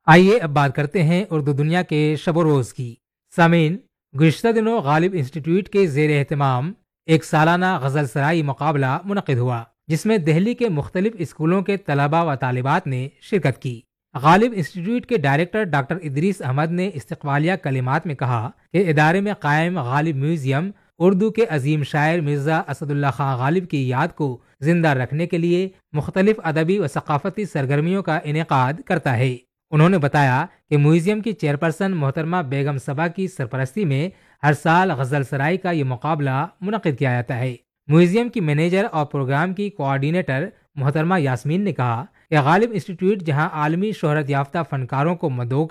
आइए अब बात करते हैं उर्दू दुनिया के शब रोज़ की। सामीन, गुज़िश्ता दिनों गालिब इंस्टीट्यूट के ज़ेर एहतमाम एक सालाना गज़ल सराई मुकाबला मुनक़िद हुआ, जिसमें दिल्ली के मुख्तलिफ स्कूलों के तलबा व तालिबात ने शिरकत की। गालिब इंस्टीट्यूट के डायरेक्टर डॉक्टर इदरीस अहमद ने इस्तक़बालिया कलिमात में कहा कि इदारे में कायम गालिब म्यूज़ियम उर्दू के अजीम शायर मिर्ज़ा असदुल्ला खां गालिब की याद को जिंदा रखने के लिए मुख्तलिफ अदबी व सकाफती सरगर्मियों का इनेकाद करता है। उन्होंने बताया कि म्यूजियम की चेयरपर्सन मोहतरमा बेगम सबा की सरपरस्ती में हर साल गजल सराई का ये मुकाबला मुनक़िद किया जाता है। म्यूजियम की मैनेजर और प्रोग्राम की कोऑर्डिनेटर मोहतरमा यास्मीन ने कहा कि गालिब इंस्टीट्यूट जहां आलमी शोहरत याफ्ता फनकारों को मदो